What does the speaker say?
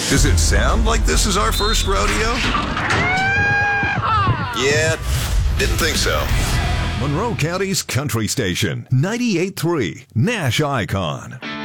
Does it sound like this is our first rodeo? Yeah, didn't think so. Monroe County's country station, 98.3 Nash Icon.